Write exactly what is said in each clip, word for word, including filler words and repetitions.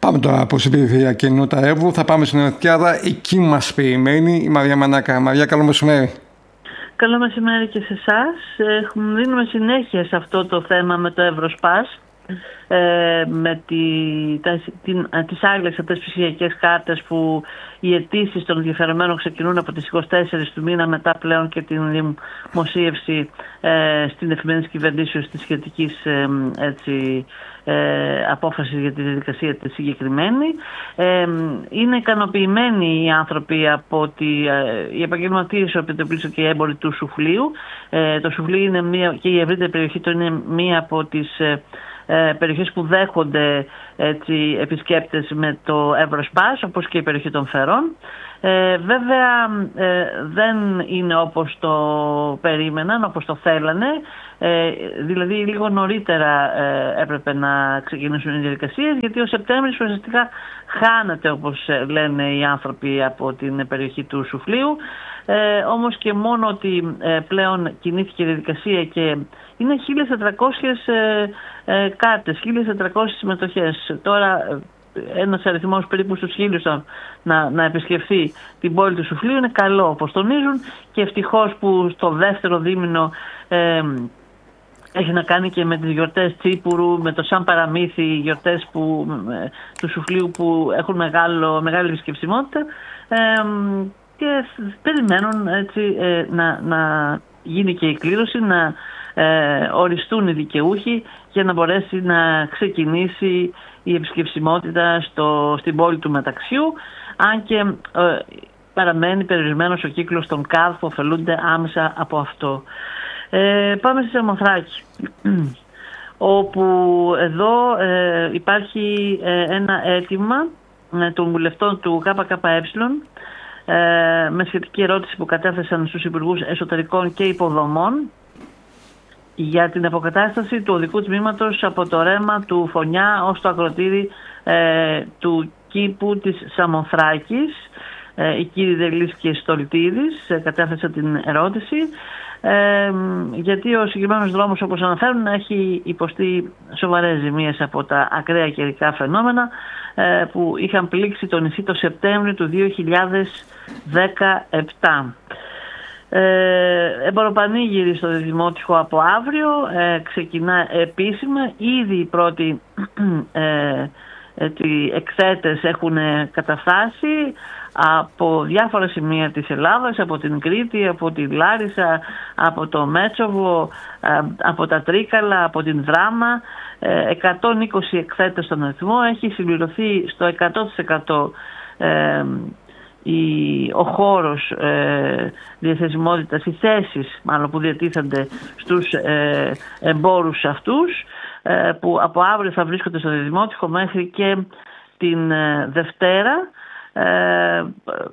Πάμε τώρα από στην περιφέρεια και Νότα Εύβου. Θα πάμε στην Ορτιάδα. Εκεί μας περιμένει η Μαρία Μανάκα. Μαρία, καλό μεσημέρι. Καλό μεσημέρι και σε εσάς. Δίνουμε συνέχεια σε αυτό το θέμα με το Ευρωσπάς, ε, με τη, τα, την, τις άλλες αυτές ψηφιακές κάρτες που οι αιτήσεις των ενδιαφερομένων ξεκινούν από τις είκοσι τέσσερις του μήνα, μετά πλέον και την δημοσίευση ε, στην εφημερίδα της κυβερνήσεως της σχετικής ε, έτσι, ε, απόφαση για τη διαδικασία τη συγκεκριμένη. Ε, είναι ικανοποιημένοι οι άνθρωποι από ότι ε, οι επαγγελματίες, ο και οι έμποροι του Σουφλίου. Ε, το Σουφλίου είναι μία, και η ευρύτερη περιοχή του είναι μία από τις ε, Ε, περιοχές που δέχονται έτσι, επισκέπτες με το Ευρωσπάς, όπως και η περιοχή των Φερών. Ε, βέβαια ε, δεν είναι όπως το περίμεναν, όπως το θέλανε. Ε, δηλαδή λίγο νωρίτερα ε, έπρεπε να ξεκινήσουν οι διαδικασίες, γιατί ο Σεπτέμβρης ουσιαστικά χάνεται, όπως λένε οι άνθρωποι από την περιοχή του Σουφλίου. Ε, όμως και μόνο ότι ε, πλέον κινήθηκε η διαδικασία και είναι χίλιες τετρακόσιες ε, ε, κάρτες, χίλιες τετρακόσιες συμμετοχές. Τώρα ένας αριθμός περίπου στους χίλιους να, να επισκεφθεί την πόλη του Σουφλίου είναι καλό, όπως τονίζουν, και ευτυχώς που στο δεύτερο δίμηνο ε, έχει να κάνει και με τις γιορτές Τσίπουρου, με το σαν παραμύθι, οι γιορτές που, ε, του Σουφλίου που έχουν μεγάλο, μεγάλη επισκεψιμότητα. Ε, και περιμένουν έτσι, ε, να, να γίνει και η κλήρωση, να ε, οριστούν οι δικαιούχοι για να μπορέσει να ξεκινήσει η επισκεψιμότητα στο, στην πόλη του Μεταξιού, αν και ε, παραμένει περιορισμένος ο κύκλος των ΚΑΔ που ωφελούνται άμεσα από αυτό. Ε, πάμε στη Σαμοθράκη, όπου εδώ ε, υπάρχει ε, ένα αίτημα ε, των βουλευτών του ΚΚΕ Ε, με σχετική ερώτηση που κατέθεσαν στους Υπουργούς Εσωτερικών και Υποδομών για την αποκατάσταση του οδικού τμήματος από το ρέμα του Φωνιά ως το ακροτήρι ε, του κήπου της Σαμοθράκης. Ε, οι κύριοι Δελής και Στολτίδης ε, κατέθεσαν την ερώτηση, ε, γιατί ο συγκεκριμένος δρόμος, όπως αναφέρουν, έχει υποστεί σοβαρές ζημίες από τα ακραία καιρικά φαινόμενα ε, που είχαν πλήξει το νησί το Σεπτέμβριο του δύο χιλιάδες δεκαεπτά. Ε, εμποροπανήγυρη στο Δημότυχο από αύριο, ε, ξεκινά επίσημα. Ήδη οι πρώτοι ε, οι εκθέτες έχουν καταφτάσει από διάφορα σημεία της Ελλάδας, από την Κρήτη, από την Λάρισα, από το Μέτσοβο, από τα Τρίκαλα, από την Δράμα. εκατόν είκοσι εκθέτες στον αριθμό. Έχει συμπληρωθεί στο εκατό τοις εκατό ε, η, ο χώρος ε, διαθεσιμότητας, οι θέσεις μάλλον που διατίθενται στους ε, εμπόρους αυτούς, ε, που από αύριο θα βρίσκονται στο Δημότυχο μέχρι και την ε, Δευτέρα, ε,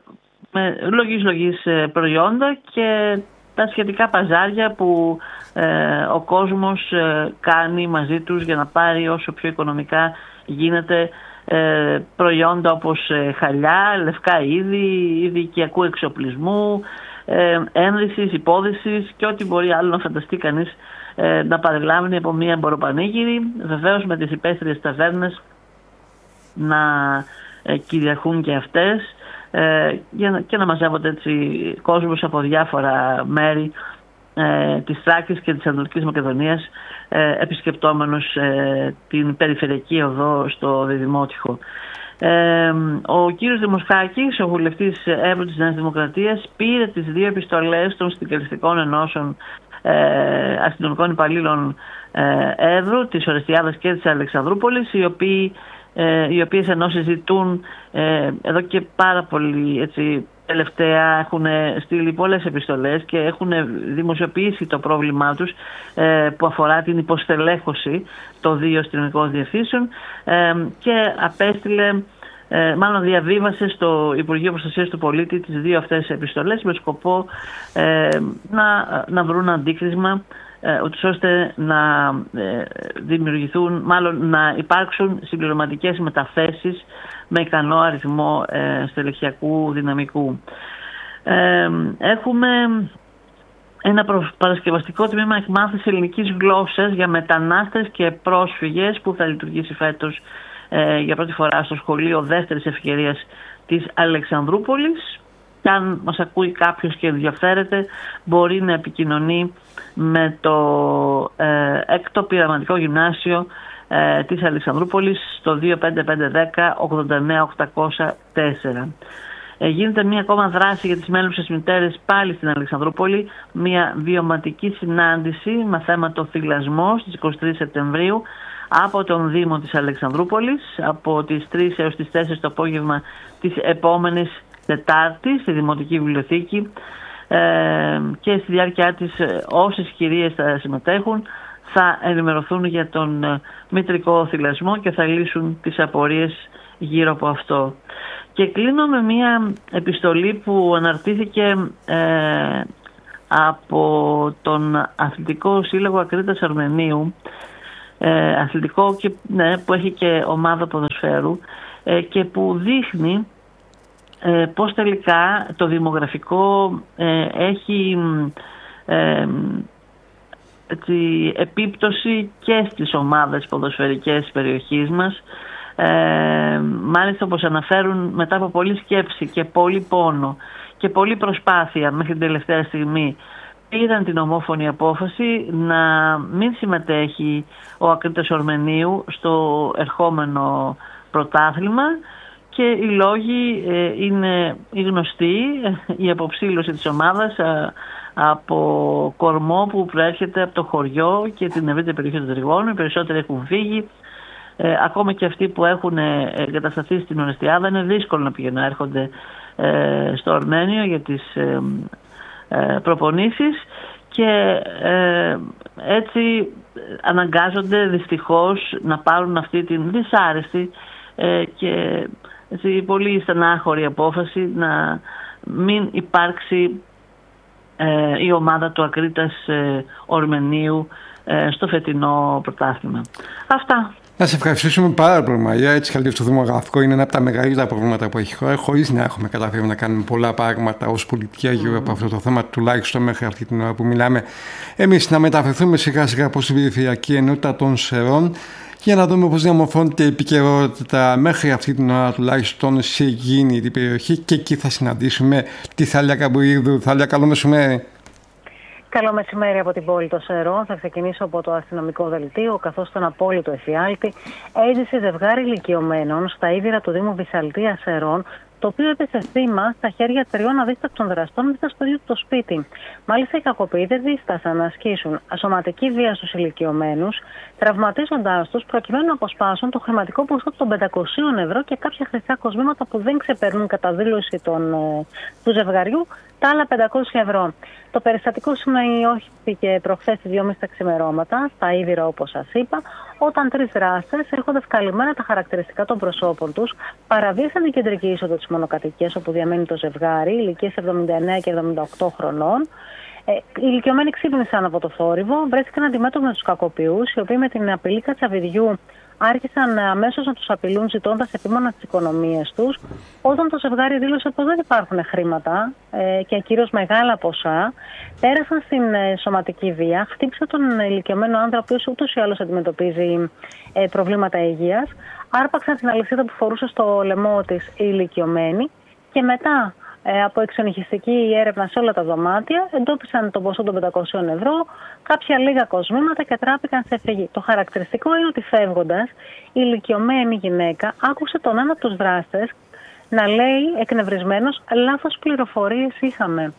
με λογής λογής προϊόντα και τα σχετικά παζάρια που ε, ο κόσμος ε, κάνει μαζί τους για να πάρει όσο πιο οικονομικά γίνεται ε, προϊόντα όπως ε, χαλιά, λευκά είδη, είδη οικιακού εξοπλισμού, ε, ένδυσης, υπόδυσης και ό,τι μπορεί άλλο να φανταστεί κανείς ε, να παρελάμβανει από μια εμποροπανήγυρη, βεβαίως με τις υπαίθριες ταβέρνες να ε, κυριαρχούν και αυτές, ε, για να, και να μαζεύονται έτσι κόσμος από διάφορα μέρη ε, της Θράκης και της Ανατολικής Μακεδονίας, ε, επισκεπτόμενος ε, την περιφερειακή οδό στο Δημότυχο. Ε, ο κύριος Δημοσχάκης, ο βουλευτής Εύρου της Νέας Δημοκρατίας, πήρε τις δύο επιστολές των συνδικαλιστικών ενώσεων ε, αστυνομικών υπαλλήλων ε, Εύρου, της Ορεστιάδας και της Αλεξανδρούπολης, οι οποίοι Ε, οι οποίες ενώσεις ζητούν ε, εδώ και πάρα πολύ έτσι, τελευταία, έχουν στείλει πολλές επιστολές και έχουν δημοσιοποιήσει το πρόβλημά τους ε, που αφορά την υποστελέχωση των δύο αστυνομικών διευθύνσεων, ε, και απέστειλε, ε, μάλλον διαβίβασε στο Υπουργείο Προστασίας του Πολίτη τις δύο αυτές επιστολές με σκοπό ε, να, να βρουν αντίκρισμα, ούτως ώστε να δημιουργηθούν, μάλλον να υπάρξουν συμπληρωματικές μεταθέσεις με ικανό αριθμό στελεχειακού δυναμικού. Έχουμε ένα παρασκευαστικό τμήμα εκμάθησης ελληνικής γλώσσας για μετανάστες και πρόσφυγες που θα λειτουργήσει φέτος ε, για πρώτη φορά στο σχολείο δεύτερης ευκαιρίας της Αλεξανδρούπολης. Και αν μας ακούει κάποιος και ενδιαφέρεται, μπορεί να επικοινωνεί με το ε, έκτο πειραματικό γυμνάσιο ε, της Αλεξανδρούπολης στο δύο πέντε πέντε ένα μηδέν ογδόντα εννέα οκτακόσια τέσσερα. Ε, γίνεται μία ακόμα δράση για τις μέλουσες μητέρες πάλι στην Αλεξανδρούπολη, μία βιωματική συνάντηση με θέμα το θυλασμό στις εικοστή τρίτη Σεπτεμβρίου από τον Δήμο της Αλεξανδρούπολης από τις τρεις έως τις τέσσερις το απόγευμα της επόμενης Τετάρτη στη Δημοτική Βιβλιοθήκη, ε, και στη διάρκεια της όσες κυρίες θα συμμετέχουν θα ενημερωθούν για τον ε, μητρικό θυλασμό και θα λύσουν τις απορίες γύρω από αυτό. Και κλείνω με μια επιστολή που αναρτήθηκε ε, από τον Αθλητικό Σύλλογο Ακρίτας Αρμενίου, ε, αθλητικό και, ναι, που έχει και ομάδα ποδοσφαίρου, ε, και που δείχνει ε, πώς τελικά το δημογραφικό ε, έχει ε, έτσι, επίπτωση και στις ομάδες ποδοσφαιρικές της περιοχής μας. Ε, μάλιστα, όπως αναφέρουν, μετά από πολλή σκέψη και πολύ πόνο και πολλή προσπάθεια μέχρι την τελευταία στιγμή, πήραν την ομόφωνη απόφαση να μην συμμετέχει ο Ακρίτας Ορμενίου στο ερχόμενο πρωτάθλημα, και οι λόγοι ε, είναι οι γνωστοί, η αποψήλωση της ομάδας ε, από κορμό που προέρχεται από το χωριό και την ευρύτερη περιοχή των Τριγώνων. Οι περισσότεροι έχουν φύγει. Ε, ακόμα και αυτοί που έχουν εγκατασταθεί στην Ορεστιάδα είναι δύσκολο να πηγαίνουν να έρχονται ε, στο Αρμένιο για τις ε, ε, προπονήσεις, και ε, έτσι αναγκάζονται δυστυχώς να πάρουν αυτή την δυσάρεστη ε, και έτσι, πολύ στενάχωρη απόφαση να μην υπάρξει ε, η ομάδα του Ακρίτας ε, Ορμενίου ε, στο φετινό πρωτάθλημα. Αυτά. Να σε ευχαριστήσουμε πάρα πολύ, Μαρία. Έτσι, καλή στο δημογραφικό είναι ένα από τα μεγαλύτερα προβλήματα που έχει η χώρα, χωρίς να έχουμε καταφέρει να κάνουμε πολλά πράγματα ως πολιτεία γύρω από αυτό το θέμα, τουλάχιστον μέχρι αυτή την ώρα που μιλάμε. Εμείς να μεταφερθούμε σιγά σιγά προς την περιφερειακή ενότητα των Σερών, για να δούμε πώς διαμορφώνεται η επικαιρότητα μέχρι αυτή την ώρα τουλάχιστον σε εκείνη την περιοχή, και εκεί θα συναντήσουμε τη Θάλια Καμπουρίδου. Θάλια, καλό μεσημέρι. Καλό μεσημέρι από την πόλη των Σερών. Θα ξεκινήσω από το αστυνομικό δελτίο, καθώς στον απόλυτο εφιάλτη έζησε ζευγάρι ηλικιωμένων στα ύδερα του Δήμου Βυσσαλτίας Σερών, το οποίο έπεσε θύμα στα χέρια τριών αδίστακτων δραστών μέσα στο ίδιο του το σπίτι. Μάλιστα, οι κακοποιητές δίστασαν να ασκήσουν σωματική βία στους ηλικιωμένους, τραυματίζοντάς τους προκειμένου να αποσπάσουν το χρηματικό ποσό των πεντακόσια ευρώ και κάποια χρυσά κοσμήματα που δεν ξεπερνούν κατά δήλωση των, του ζευγαριού τα άλλα πεντακόσια ευρώ. Το περιστατικό σημειώθηκε προχθές στις δυόμιση τα ξημερώματα, στα Ήδηρα όπως σας είπα, όταν τρεις δράστες, έχοντας καλυμμένα τα χαρακτηριστικά των προσώπων τους, παραβίασαν την κεντρική είσοδο της μονοκατοικίας όπου διαμένει το ζευγάρι, ηλικίας εβδομήντα εννέα και εβδομήντα οκτώ χρονών. Ε, οι ηλικιωμένοι ξύπνησαν από το θόρυβο, βρέθηκαν αντιμέτωποι με τους κακοποιούς, οι οποίοι με την απειλή κατσαβιδιού άρχισαν αμέσως να τους απειλούν ζητώντας επίμονα τις οικονομίες τους. Όταν το ζευγάρι δήλωσε πως δεν υπάρχουν χρήματα ε, και κυρίως μεγάλα ποσά, πέρασαν στην ε, σωματική βία, χτύπησε τον ηλικιωμένο άντρα, ο οποίος ούτως ή άλλως αντιμετωπίζει ε, προβλήματα υγείας, άρπαξαν την αλυσίδα που φορούσε στο λαιμό της η ηλικιωμένη, και μετά Ε, από εξονυχιστική έρευνα σε όλα τα δωμάτια εντόπισαν το ποσό των πεντακόσια ευρώ, κάποια λίγα κοσμήματα και τράπηκαν σε φυγή. Το χαρακτηριστικό είναι ότι φεύγοντας, η ηλικιωμένη γυναίκα άκουσε τον ένα από τους δράστες να λέει εκνευρισμένος, λάθος πληροφορίες είχαμε.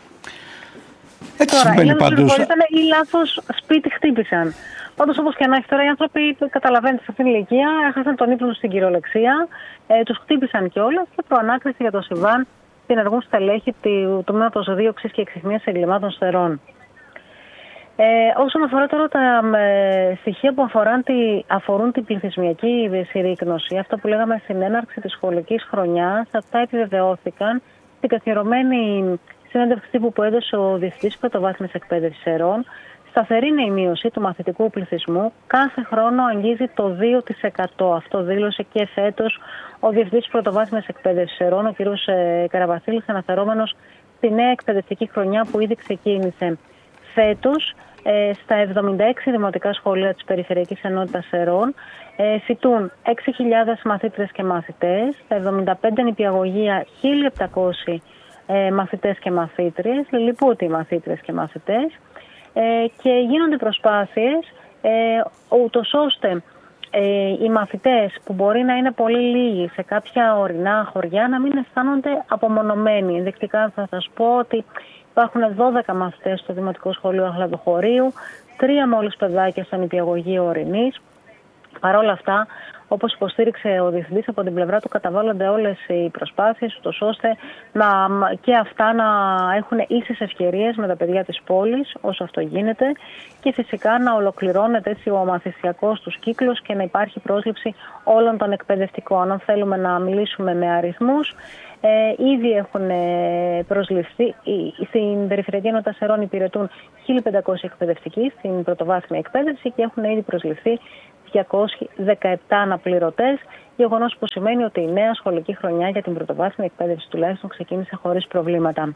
Έτσι Τώρα, συμβαίνει λάθος πάντως. Ήταν ή λάθος σπίτι χτύπησαν. Πάντως, όπως και να έχει, τώρα οι άνθρωποι, καταλαβαίνετε, σε αυτήν την ηλικία έχασαν τον ύπνο τους στην κυριολεξία, ε, τους χτύπησαν κιόλας, και προανάκριση για το συμβάν ενεργούν στελέχη του τμήματος δίωξης και εξυχνίας εγκλημάτων Σερών. Ε, όσον αφορά τώρα τα ε, στοιχεία που αφορούν, τη, αφορούν την πληθυσμιακή συρρίκνωση, αυτό που λέγαμε στην έναρξη της σχολικής χρονιάς, αυτά επιβεβαιώθηκαν στην καθιερωμένη συνέντευξη τύπου που έδωσε ο Διευθυντής Πρωτοβάθμιας Εκπαίδευσης Σερών. Σταθερή είναι η μείωση του μαθητικού πληθυσμού. Κάθε χρόνο αγγίζει το δύο τοις εκατό. Αυτό δήλωσε και φέτος ο Διευθυντής Πρωτοβάθμιας Εκπαίδευσης Σερών, ο κ. Καραβασίλης, αναφερόμενος στη νέα εκπαιδευτική χρονιά που ήδη ξεκίνησε. φέτος ε, στα εβδομήντα έξι δημοτικά σχολεία της Περιφερειακής Ενότητας Σερών ε, φοιτούν έξι χιλιάδες μαθήτρες και μαθητές, στα εβδομήντα πέντε νηπιαγωγεία χίλια επτακόσιοι ε, μαθητές και μαθήτριες, λιλιπούτοι μαθήτρες και μαθητές, ε, και γίνονται προσπάθειες ε, ούτως ώστε ε, οι μαθητές που μπορεί να είναι πολύ λίγοι σε κάποια ορεινά χωριά να μην αισθάνονται απομονωμένοι. Ενδεικτικά θα σας πω ότι υπάρχουν δώδεκα μαθητές στο Δημοτικό Σχολείο Αχλαδοχωρίου, τρία μόλις παιδάκια στο νηπιαγωγείο Ορεινής. Παρ' όλα αυτά, όπως υποστήριξε ο Διευθυντής, από την πλευρά του καταβάλλονται όλες οι προσπάθειες, ούτως ώστε να, και αυτά να έχουν ίσες ευκαιρίες με τα παιδιά της πόλης, όσο αυτό γίνεται, και φυσικά να ολοκληρώνεται έτσι ο μαθησιακός τους κύκλος και να υπάρχει πρόσληψη όλων των εκπαιδευτικών. Αν θέλουμε να μιλήσουμε με αριθμούς, Ε, ήδη έχουν προσληφθεί, στην Περιφερειακή Ενότητα Σερών υπηρετούν χίλια πεντακόσιοι εκπαιδευτικοί στην πρωτοβάθμια εκπαίδευση και έχουν ήδη προσληφθεί διακόσιοι δεκαεπτά αναπληρωτές, γεγονός που σημαίνει ότι η νέα σχολική χρονιά για την πρωτοβάθμια εκπαίδευση τουλάχιστον ξεκίνησε χωρίς προβλήματα.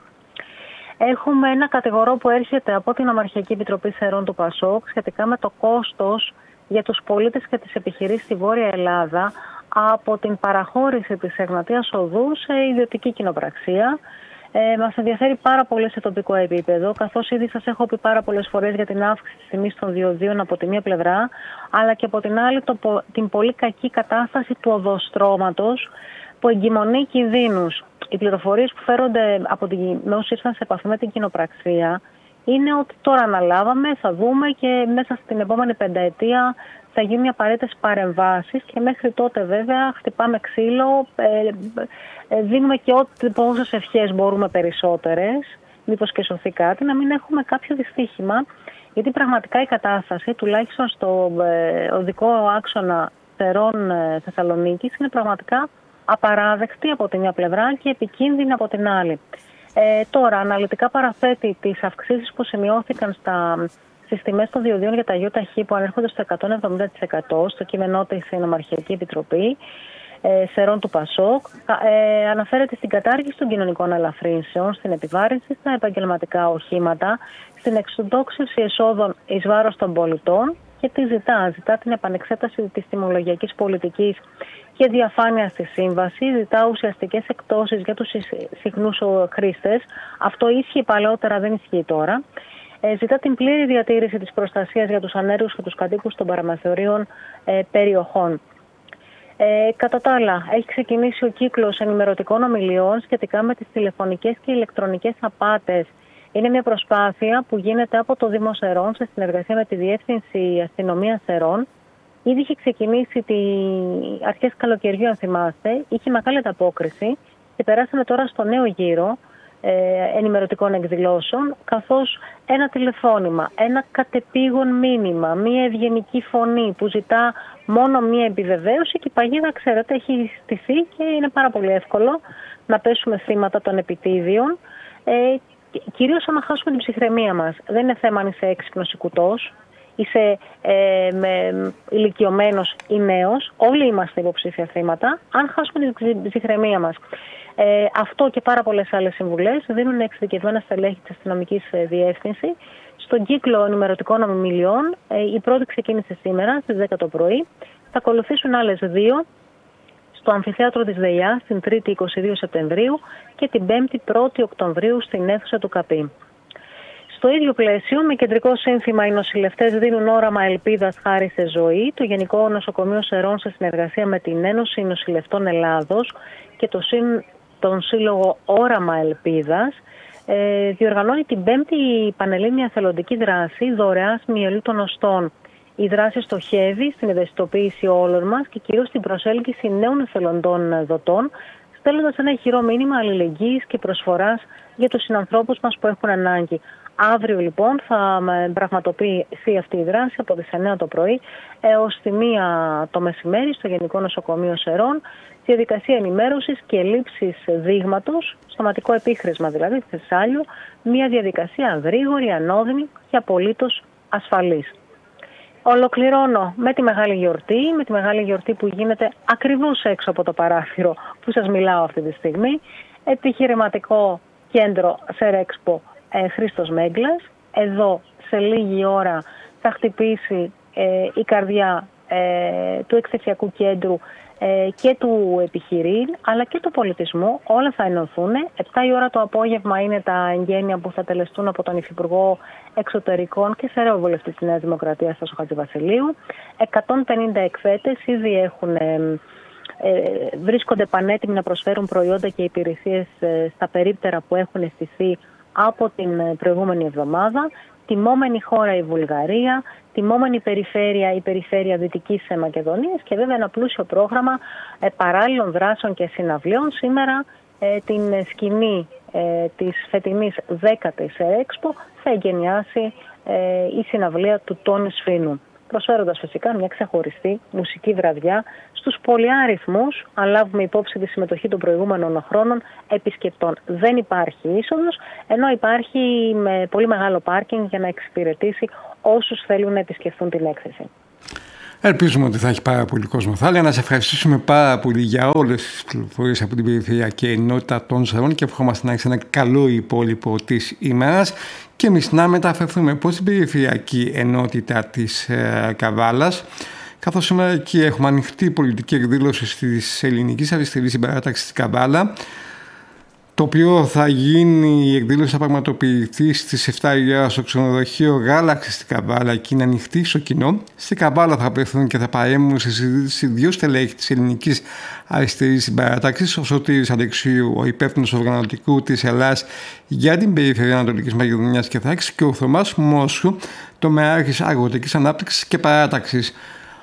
Έχουμε ένα κατηγορό που έρχεται από την Ομαρχιακή Επιτροπή Σερών του ΠΑΣΟΚ σχετικά με το κόστος για τους πολίτες και τις επιχειρήσεις στη Βόρεια Ελλάδα από την παραχώρηση της Εγνατίας Οδού σε ιδιωτική κοινοπραξία. Ε, μας ενδιαφέρει πάρα πολύ σε τοπικό επίπεδο, καθώς ήδη σας έχω πει πάρα πολλές φορές για την αύξηση της τιμής των διοδίων από τη μία πλευρά, αλλά και από την άλλη το, την πολύ κακή κατάσταση του οδοστρώματος που εγκυμονεί κινδύνους. Οι πληροφορίες που φέρονται από την, όσοι ήρθαν σε επαφή με την κοινοπραξία είναι ότι τώρα αναλάβαμε, θα δούμε και μέσα στην επόμενη πενταετία θα γίνουν οι απαραίτητες παρεμβάσεις και μέχρι τότε βέβαια χτυπάμε ξύλο, ε, ε, δίνουμε και ό,τι πόσες ευχές μπορούμε περισσότερες, μήπως και σωθεί κάτι, να μην έχουμε κάποιο δυστύχημα, γιατί πραγματικά η κατάσταση, τουλάχιστον στο ε, οδικό άξονα Σερών ε, Θεσσαλονίκης, είναι πραγματικά απαράδεκτη από τη μια πλευρά και επικίνδυνη από την άλλη. Ε, τώρα, αναλυτικά παραθέτει τις αυξήσεις που σημειώθηκαν στα, στις τιμές των διοδίων για τα ΙΟΤΑΧ που ανέρχονται στο εκατόν εβδομήντα τοις εκατό στο κείμενό της στην Ομαρχιακή Επιτροπή ε, Σερών του ΠΑΣΟΚ. Ε, αναφέρεται στην κατάργηση των κοινωνικών ελαφρύνσεων, στην επιβάρυνση στα επαγγελματικά οχήματα, στην εξοντόξευση εσόδων εις βάρος των πολιτών και τι ζητά. Ζητά την επανεξέταση της τιμολογιακής πολιτικής και διαφάνεια στη σύμβαση, ζητά ουσιαστικές εκτόσεις για τους συχνούς χρήστες. Αυτό ίσχυε παλαιότερα, δεν ισχύει τώρα. Ε, ζητά την πλήρη διατήρηση της προστασίας για τους ανέργους και τους κατοίκους των παραμεθορίων ε, περιοχών. Ε, κατά τα άλλα, έχει ξεκινήσει ο κύκλος ενημερωτικών ομιλιών σχετικά με τις τηλεφωνικές και ηλεκτρονικές απάτες. Είναι μια προσπάθεια που γίνεται από το Δήμο Σερών σε συνεργασία με τη Διεύθυνση Αστυνομίας Σερών. Ήδη είχε ξεκινήσει τη... αρχές καλοκαιριού, αν θυμάστε, είχε μεγάλη ανταπόκριση και περάσαμε τώρα στο νέο γύρο ε, ενημερωτικών εκδηλώσεων, καθώς ένα τηλεφώνημα, ένα κατεπήγον μήνυμα, μια ευγενική φωνή που ζητά μόνο μια επιβεβαίωση και η παγίδα, ξέρετε, έχει στηθεί και είναι πάρα πολύ εύκολο να πέσουμε θύματα των επιτίδιων. Ε, κυρίως άμα χάσουμε την ψυχραιμία μας. Δεν είναι θέμα αν είσαι έξυπνος ή κουτός, είσαι ε, με, ηλικιωμένος ή νέος, όλοι είμαστε υποψήφια θύματα, αν χάσουμε την ψυχραιμία μας. Ε, αυτό και πάρα πολλές άλλες συμβουλές δίνουν εξειδικευμένα στελέχη της αστυνομικής διεύθυνση. Στον κύκλο ενημερωτικών ομιλιών, ε, η πρώτη ξεκίνησε σήμερα στις δέκα το πρωί, θα ακολουθήσουν άλλες δύο στο Αμφιθέατρο της ΔΕΙΑ στην Τρίτη είκοσι δύο Σεπτεμβρίου και την Πέμπτη πρώτη Οκτωβρίου στην αίθουσα του ΚΑΠΗ. Στο ίδιο πλαίσιο, με κεντρικό σύνθημα «Οι νοσηλευτές δίνουν όραμα ελπίδας χάρη σε ζωή», το Γενικό Νοσοκομείο Σερών σε συνεργασία με την Ένωση Νοσηλευτών Ελλάδος και το συν, τον Σύλλογο Όραμα Ελπίδας ε, διοργανώνει την Πέμπτη πανελλήνια εθελοντική δράση δωρεάς μυελού των οστών. Η δράση στοχεύει στην ευαισθητοποίηση όλων μας και κυρίως στην προσέλκυση νέων εθελοντών δοτών, στέλνοντας ένα ηχηρό μήνυμα αλληλεγγύης και προσφοράς για τους συνανθρώπους μας που έχουν ανάγκη. Αύριο λοιπόν θα πραγματοποιηθεί αυτή η δράση από τις εννιά το πρωί έως τη μία το μεσημέρι στο Γενικό Νοσοκομείο Σερών, στη διαδικασία ενημέρωσης και λήψης δείγματος, στοματικό επίχρησμα δηλαδή, θεσσάλιο, μια διαδικασία γρήγορη, ανώδυνη και απολύτως ασφαλής. Ολοκληρώνω με τη μεγάλη γιορτή, με τη μεγάλη γιορτή που γίνεται ακριβώς έξω από το παράθυρο που σας μιλάω αυτή τη στιγμή. Επιχειρηματικό κέντρο Σερέξπο ε, Χρήστος Μέγκλας. εδώ σε λίγη ώρα θα χτυπήσει ε, η καρδιά ε, του εκθεσιακού κέντρου ε, και του επιχειρήν, αλλά και του πολιτισμού. Όλα θα ενωθούν. Επτά η ώρα το απόγευμα είναι τα εγγένεια που θα τελεστούν από τον Υφυπουργό Εξωτερικών και σεραίο βουλευτή της Νέας Δημοκρατίας, Τάσο Χατζηβασιλείου. εκατόν πενήντα εκθέτες ήδη έχουν... Ε, Ε, βρίσκονται πανέτοιμοι να προσφέρουν προϊόντα και υπηρεσίες ε, στα περίπτερα που έχουν αισθηθεί από την προηγούμενη εβδομάδα. Τιμόμενη χώρα η Βουλγαρία, τιμόμενη περιφέρεια η περιφέρεια Δυτικής Μακεδονίας και βέβαια ένα πλούσιο πρόγραμμα ε, παράλληλων δράσεων και συναυλίων. Σήμερα ε, την σκηνή ε, της φετινής δέκατης Expo θα εγκαινιάσει ε, η συναυλία του Τόνι Σφίνου, προσφέροντας φυσικά μια ξεχωριστή μουσική βραδιά στους πολυάριθμους, αν λάβουμε υπόψη τη συμμετοχή των προηγούμενων χρόνων, επισκεπτών. Δεν υπάρχει είσοδος, ενώ υπάρχει με πολύ μεγάλο πάρκινγκ για να εξυπηρετήσει όσους θέλουν να επισκεφθούν την έκθεση. Ελπίζουμε ότι θα έχει πάρα πολύ κόσμο. Θα ήθελα να σε ευχαριστήσουμε πάρα πολύ για όλες τις πληροφορίες από την Περιφερειακή Ενότητα των Σερών και ευχόμαστε να έχεις ένα καλό υπόλοιπο της ημέρας. Και εμείς να μεταφερθούμε πώς στην Περιφερειακή Ενότητα της ε, Καβάλας, καθώς σήμερα εκεί έχουμε ανοιχτή πολιτική εκδήλωση της Ελληνικής Αριστερής Συμπαράταξης στην Καβάλα, το οποίο θα γίνει, η εκδήλωση θα πραγματοποιηθεί στις επτά η ώρα στο ξενοδοχείο Γάλαξη στην Καβάλα, εκεί είναι ανοιχτή στο κοινό. Στην Καβάλα θα βρεθούν και θα παρέμβουν σε συζήτηση δύο στελέχη της Ελληνικής Αριστερής Συμπαράταξης, ο Σωτήρης Αλεξίου, ο υπεύθυνος οργανωτικού της Ελλάδας για την περιφέρεια Ανατολικής Μακεδονίας και Θράκης, και ο Θωμάς Μόσχου, τομεάρχης Αγροτικής Ανάπτυξης και Παράταξης.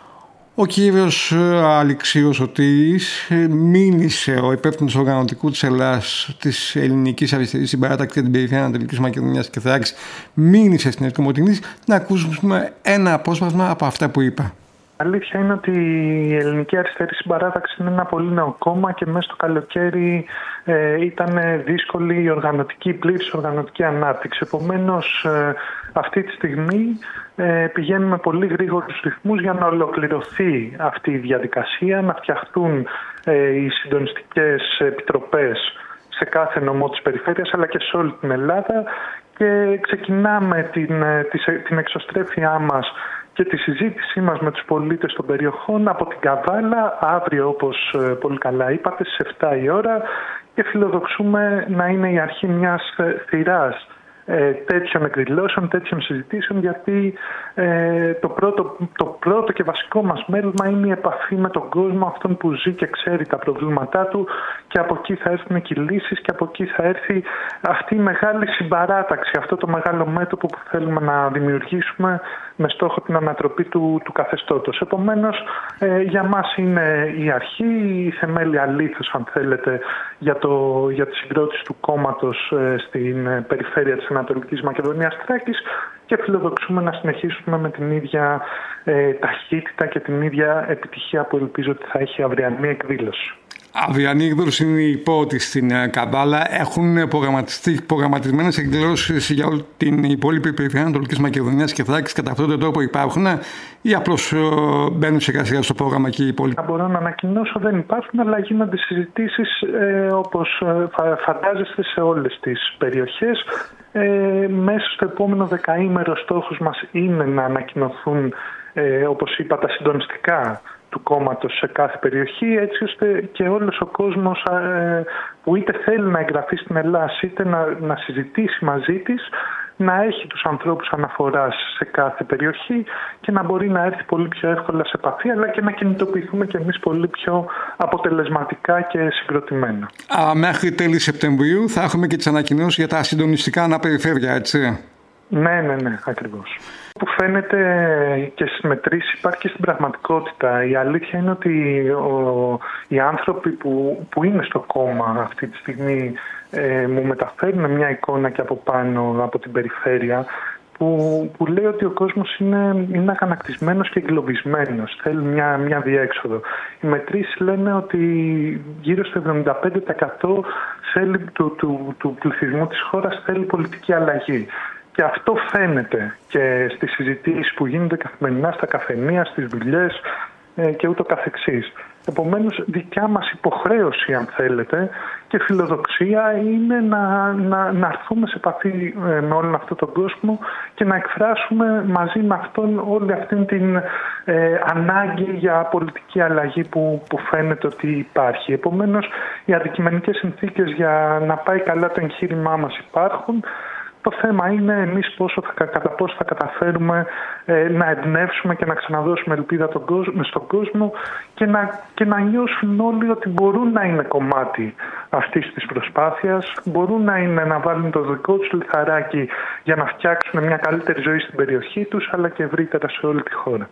Ο κύριος Αλεξίος Σωτήρης μίλησε, ο υπεύθυνος οργανωτικού της Ελλάδας της Ελληνικής Αριστερής Συμπαράταξης για την περιφέρεια Ανατολικής Μακεδονίας και Θράκης, μίλησε στην Ερκομοτηνής. Να ακούσουμε ένα απόσπασμα από αυτά που είπα. Αλήθεια είναι ότι η Ελληνική Αριστερή Συμπαράταξη είναι ένα πολύ νέο κόμμα και μέσα στο καλοκαίρι ε, ήταν δύσκολη η οργανωτική, πλήρης οργανωτική ανάπτυξη. Επομένως, ε, αυτή τη στιγμή ε, πηγαίνουμε πολύ γρήγορους ρυθμούς για να ολοκληρωθεί αυτή η διαδικασία, να φτιαχτούν ε, οι συντονιστικές επιτροπές σε κάθε νομό της περιφέρειας αλλά και σε όλη την Ελλάδα, και ξεκινάμε την, την, την εξωστρέφειά μας και τη συζήτησή μας με τους πολίτες των περιοχών από την Καβάλα αύριο, όπως πολύ καλά είπατε, στις επτά η ώρα, και φιλοδοξούμε να είναι η αρχή μιας σειράς ε, τέτοιων εκδηλώσεων, τέτοιων συζητήσεων, γιατί ε, το, πρώτο, το πρώτο και βασικό μας μέλημα είναι η επαφή με τον κόσμο, αυτόν που ζει και ξέρει τα προβλήματά του, και από εκεί θα έρθουν και οι λύσεις και από εκεί θα έρθει αυτή η μεγάλη συμπαράταξη, αυτό το μεγάλο μέτωπο που θέλουμε να δημιουργήσουμε με στόχο την ανατροπή του, του καθεστώτος. Επομένως, ε, για μας είναι η αρχή, η θεμέλια λίθος, αν θέλετε, για, το, για τη συγκρότηση του κόμματος ε, στην ε, περιφέρεια της Ανατολικής Μακεδονίας Θράκης, και φιλοδοξούμε να συνεχίσουμε με την ίδια ε, ταχύτητα και την ίδια επιτυχία που ελπίζω ότι θα έχει αυριανή εκδήλωση. Αυριανή εκδήλωση είναι η πρώτη στην Καβάλα. Έχουν προγραμματιστεί προγραμματισμένες εκδηλώσεις για όλη την υπόλοιπη περιφέρεια Ανατολικής Μακεδονίας και Θράκης. Κατά αυτόν τον τρόπο υπάρχουν, ή απλώς μπαίνουν σε εργασία στο πρόγραμμα και οι υπόλοιποι? Μπορώ να ανακοινώσω, δεν υπάρχουν, αλλά γίνονται συζητήσεις ε, όπως φαντάζεστε σε όλες τις περιοχές. Ε, μέσα στο επόμενο δεκαήμερο στόχος μας είναι να ανακοινωθούν, ε, όπως είπα, τα συντονιστικά του κόμματος σε κάθε περιοχή, έτσι ώστε και όλος ο κόσμος ε, που είτε θέλει να εγγραφεί στην Ελλάδα είτε να, να συζητήσει μαζί της, να έχει τους ανθρώπους αναφοράς σε κάθε περιοχή και να μπορεί να έρθει πολύ πιο εύκολα σε επαφή, αλλά και να κινητοποιηθούμε και εμείς πολύ πιο αποτελεσματικά και συγκροτημένα. Α, μέχρι τέλη Σεπτεμβρίου θα έχουμε και τις ανακοινώσεις για τα συντονιστικά αναπεριφέρεια, έτσι? Ναι, ναι, ναι, ακριβώς. Που φαίνεται και στις μετρήσεις υπάρχει και στην πραγματικότητα. Η αλήθεια είναι ότι ο, οι άνθρωποι που, που είναι στο κόμμα αυτή τη στιγμή ε, μου μεταφέρουν μια εικόνα και από πάνω από την περιφέρεια που, που λέει ότι ο κόσμος είναι, είναι αγανακτισμένος και εγκλωβισμένος. Θέλει μια, μια διέξοδο. Οι μετρήσεις λένε ότι γύρω στο εβδομήντα πέντε τοις εκατό θέλει, του, του, του πληθυσμού της χώρας θέλει πολιτική αλλαγή. Και αυτό φαίνεται και στις συζητήσεις που γίνονται καθημερινά στα καφενεία, στις δουλειές ε, και ούτω καθεξής. Επομένως, δικιά μας υποχρέωση, αν θέλετε, και φιλοδοξία είναι να, να, να έρθουμε σε επαφή με όλον αυτόν τον κόσμο και να εκφράσουμε μαζί με αυτόν όλη αυτή την ε, ανάγκη για πολιτική αλλαγή που, που φαίνεται ότι υπάρχει. Επομένως, οι αντικειμενικές συνθήκες για να πάει καλά το εγχείρημά μας υπάρχουν. Το θέμα είναι εμείς πόσο θα, κατά πόσο θα καταφέρουμε ε, να εμπνεύσουμε και να ξαναδώσουμε ελπίδα τον κόσμο, στον κόσμο και να, και να νιώσουν όλοι ότι μπορούν να είναι κομμάτι αυτής της προσπάθειας, μπορούν να, είναι, να βάλουν το δικό τους λιθαράκι για να φτιάξουν μια καλύτερη ζωή στην περιοχή τους, αλλά και ευρύτερα σε όλη τη χώρα.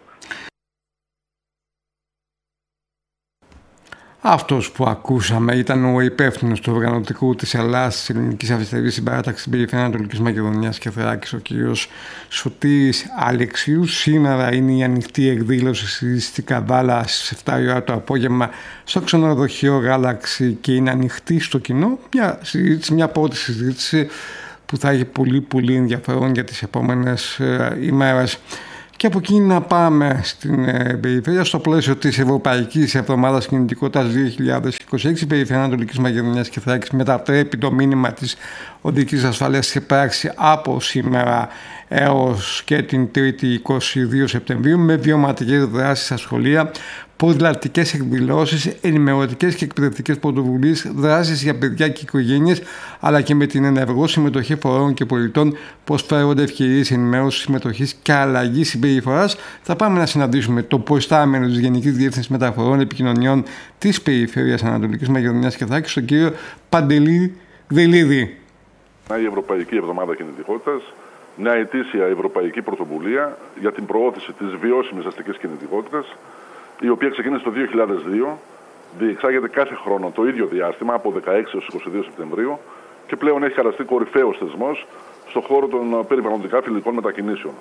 Αυτός που ακούσαμε ήταν ο υπεύθυνος του οργανωτικού της Ελλάδας της Ελληνικής Αριστερής Συμπαράταξης στην περιφέρεια Ανατολικής Μακεδονίας και Θράκης, ο κ. Σωτήρης Αλεξίου. Σήμερα είναι η ανοιχτή εκδήλωση στη Καβάλα στις εφτά η ώρα το απόγευμα στο ξενοδοχείο Γάλαξη και είναι ανοιχτή στο κοινό. Μια συζήτηση, μια πρώτη συζήτηση που θα έχει πολύ πολύ ενδιαφέρον για τις επόμενες ε, ημέρες. Και από εκεί να πάμε στην ε, περιφέρεια, στο πλαίσιο της Ευρωπαϊκής Εβδομάδας Κινητικότητας δύο χιλιάδες είκοσι έξι, η περιφέρεια Ανατολικής Μακεδονίας και Θράκης μετατρέπει το μήνυμα της οδικής ασφάλειας σε πράξη από σήμερα έως και την Τρίτη είκοσι δύο Σεπτεμβρίου με βιωματικές δράσεις στα σχολεία, ποδηλατικές εκδηλώσεις, ενημερωτικές και εκπαιδευτικές πρωτοβουλίες, δράσεις για παιδιά και οικογένειες, αλλά και με την ενεργό συμμετοχή φορέων και πολιτών προσφέρονται ευκαιρίες ενημέρωσης, συμμετοχής και αλλαγής συμπεριφοράς. Θα πάμε να συναντήσουμε το προϊστάμενο της Γενικής Διεύθυνσης Μεταφορών Επικοινωνιών της Περιφέρειας Ανατολικής Μακεδονίας και Θράκης, τον κύριο Παντελή Δελίδη. Η Ευρωπαϊκή Εβδομάδα Κινητικότητας, μια ετήσια ευρωπαϊκή πρωτοβουλία για την προώθηση της βιώσιμης αστικής κινητικότητας, η οποία ξεκίνησε το δύο χιλιάδες δύο, διεξάγεται κάθε χρόνο το ίδιο διάστημα από δεκαέξι έως είκοσι δύο Σεπτεμβρίου και πλέον έχει χαραστεί κορυφαίος θεσμός στον χώρο των περιβαλλοντικά φιλικών μετακινήσεων.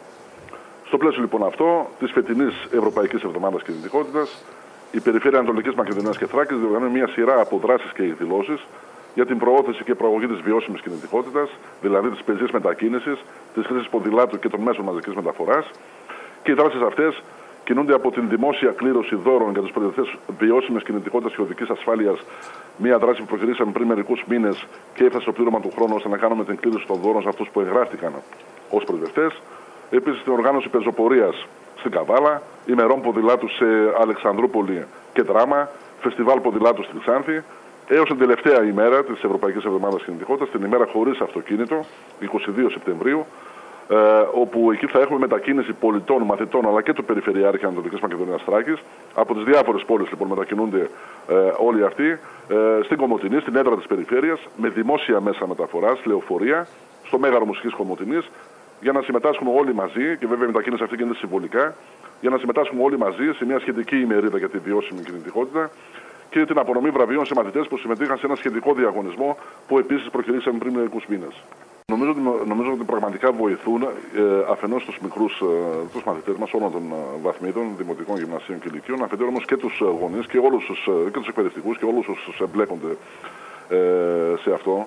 Στο πλαίσιο λοιπόν αυτό της φετινής Ευρωπαϊκής Εβδομάδας Κινητικότητας, η Περιφέρεια Ανατολικής Μακεδονίας και Θράκης διοργανώνει μια σειρά από δράσεις και εκδηλώσεις για την προώθηση και προαγωγή της βιώσιμης κινητικότητας, δηλαδή της πεζής μετακίνησης, της χρήσης ποδηλάτου και των μέσων μαζικής μεταφοράς. Και οι δράσεις αυτές κινούνται από την δημόσια κλήρωση δώρων για τους προμηθευτές βιώσιμης κινητικότητας και οδικής ασφάλειας, μια δράση που προκυρήσαμε πριν μερικούς μήνες και έφτασε στο πλήρωμα του χρόνου ώστε να κάνουμε την κλήρωση των δώρων σε αυτούς που εγγράφτηκαν ως προμηθευτές. Επίσης, την οργάνωση πεζοπορίας στην Καβάλα, ημερών ποδηλάτου σε Αλεξανδρούπολη και Δράμα, φεστιβάλ ποδηλάτου στη Ξάνθη, έως την τελευταία ημέρα της Ευρωπαϊκής Εβδομάδας Κινητικότητας, την ημέρα χωρίς αυτοκίνητο, είκοσι δύο Σεπτεμβρίου, ε, όπου εκεί θα έχουμε μετακίνηση πολιτών, μαθητών αλλά και του Περιφερειάρχη Ανατολικής Μακεδονίας Θράκης. Από τις διάφορες πόλεις λοιπόν μετακινούνται ε, όλοι αυτοί ε, στην Κομοτηνή, στην έδρα της περιφέρειας, με δημόσια μέσα μεταφοράς, λεωφορεία, στο Μέγαρο Μουσικής Κομοτηνής, για να συμμετάσχουμε όλοι μαζί, και βέβαια η μετακίνηση αυτή γίνεται συμβολικά, για να συμμετάσχουμε όλοι μαζί σε μια σχετική ημερίδα για τη βιώσιμη κινητικότητα και την απονομή βραβείων σε μαθητές που συμμετείχαν σε ένα σχετικό διαγωνισμό που επίσης προκυρήσαμε πριν μερικούς μήνες. Νομίζω ότι, νομίζω ότι πραγματικά βοηθούν ε, αφενός τους μικρούς ε, τους μαθητές μας όλων των ε, βαθμίδων, δημοτικών, γυμνασίων και ηλικίων, αφετέρου όμως και τους γονείς και, όλους τους, ε, και τους εκπαιδευτικούς και όλους όσους εμπλέκονται ε, σε αυτό.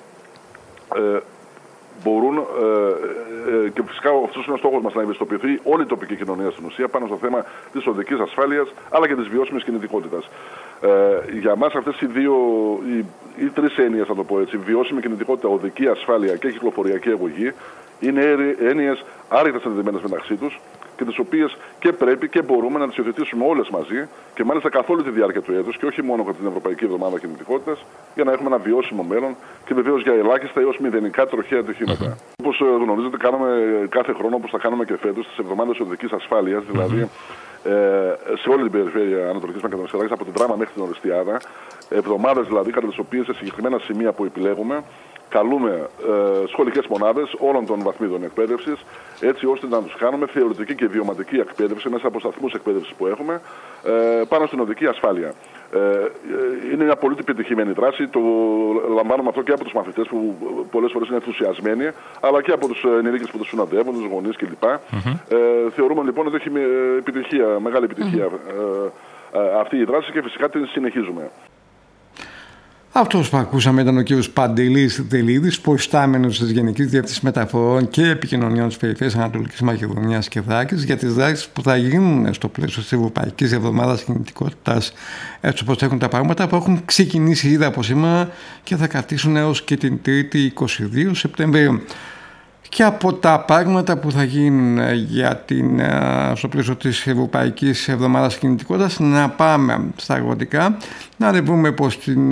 Ε, μπορούν ε, ε, και φυσικά αυτός είναι ο στόχος μας, να ευαισθητοποιηθεί όλη η τοπική κοινωνία στην ουσία πάνω στο θέμα της οδικής ασφάλειας αλλά και της βιώσιμης κινητικότητας. Ε, για μας αυτές οι δύο, οι, οι τρεις έννοιες, θα το πω έτσι, βιώσιμη κινητικότητα, οδική ασφάλεια και κυκλοφοριακή αγωγή, είναι έννοιες άρρηκτα συνδεδεμένες μεταξύ τους και τις οποίες και πρέπει και μπορούμε να τις υιοθετήσουμε όλες μαζί και μάλιστα καθ' όλη τη διάρκεια του έτους και όχι μόνο κατά την Ευρωπαϊκή Εβδομάδα Κινητικότητας, για να έχουμε ένα βιώσιμο μέλλον και βεβαίως για ελάχιστα έως μηδενικά τροχαία ατυχήματα. Mm-hmm. Όπως γνωρίζετε, κάνουμε κάθε χρόνο, όπως θα κάνουμε και φέτος, τις εβδομάδες οδικής ασφάλειας, δηλαδή mm-hmm. ε, σε όλη την περιφέρεια Ανατολικής Μακεδονίας, από την Δράμα μέχρι την Οριστιάδα, εβδομάδες δηλαδή κατά τις οποίες σε συγκεκριμένα σημεία που επιλέγουμε καλούμε ε, σχολικές μονάδες όλων των βαθμίδων εκπαίδευσης, έτσι ώστε να τους κάνουμε θεωρητική και βιωματική εκπαίδευση μέσα από σταθμούς εκπαίδευσης που έχουμε ε, πάνω στην οδική ασφάλεια. Ε, είναι μια πολύ επιτυχημένη δράση, το λαμβάνουμε αυτό και από τους μαθητές που πολλές φορές είναι ενθουσιασμένοι, αλλά και από τους ενηλίκες που τους συναντεύουν, τους γονείς κλπ. Mm-hmm. Ε, θεωρούμε λοιπόν ότι έχει επιτυχία, μεγάλη επιτυχία mm-hmm. ε, ε, αυτή η δράση και φυσικά την συνεχίζουμε. Αυτός που ακούσαμε ήταν ο κύριος Παντελής Δελίδης, προϊστάμενος της Γενικής Διεύθυνσης Μεταφορών και Επικοινωνιών της Περιφέρειας Ανατολικής Μακεδονίας και Θράκης, για τις δράσεις που θα γίνουν στο πλαίσιο της Ευρωπαϊκής Εβδομάδας Κινητικότητας, έτσι όπως έχουν τα πράγματα, που έχουν ξεκινήσει ήδη από σήμερα και θα κρατήσουν έως και την Τρίτη είκοσι δύο Σεπτεμβρίου. Και από τα πράγματα που θα γίνουν για την, στο πλαίσιο της Ευρωπαϊκής Εβδομάδας Κινητικότητας, να πάμε στα αγροτικά, να ανεβούμε προς την